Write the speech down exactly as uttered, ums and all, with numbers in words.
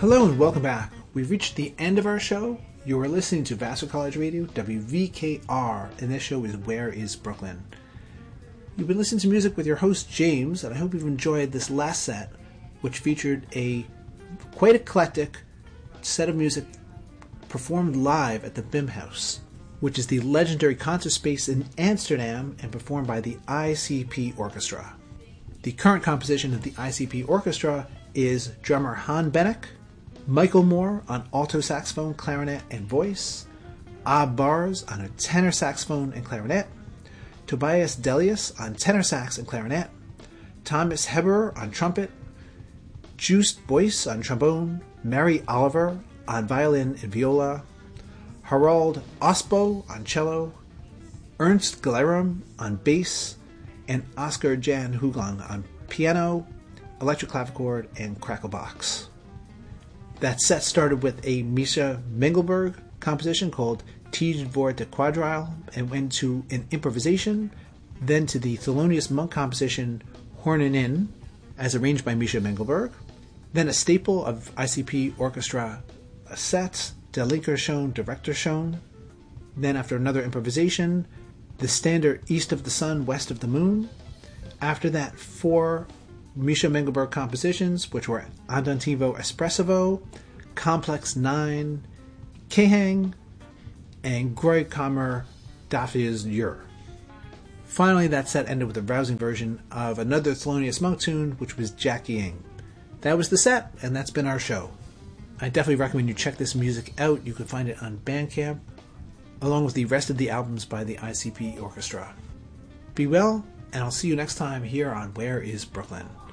Hello and welcome back. We've reached the end of our show. You are listening to Vassar College Radio, W V K R, and this show is Where is Brooklyn? You've been listening to music with your host James, and I hope you've enjoyed this last set, which featured a quite eclectic set of music performed live at the Bimhuis, which is the legendary concert space in Amsterdam and performed by the I C P Orchestra. The current composition of the I C P Orchestra is drummer Han Benek, Michael Moore on alto saxophone, clarinet, and voice, Ab Bars on a tenor saxophone and clarinet, Tobias Delius on tenor sax and clarinet, Thomas Heberer on trumpet, Joost Boyce on trombone, Mary Oliver on violin and viola, Harald Osbo on cello, Ernst Glerum on bass, and Oscar Jan Huglang on piano, electric clavichord, and cracklebox. That set started with a Misha Mengelberg composition called Tijdje voor de Quadrille and went to an improvisation, then to the Thelonious Monk composition Hornin' In, as arranged by Misha Mengelberg, then a staple of I C P Orchestra a set, Der Linker Schon, Der Rechter Schon, then after another improvisation, the standard East of the Sun, West of the Moon, after that four Misha Mengelberg compositions, which were Andantino Espressivo, Complex nine, Kehang, and Groykammer Dafia's Ur. Finally, that set ended with a rousing version of another Thelonious Monk tune, which was Jackie-ing. That was the set, and that's been our show. I definitely recommend you check this music out. You can find it on Bandcamp, along with the rest of the albums by the I C P Orchestra. Be well, and I'll see you next time here on Where is Brooklyn?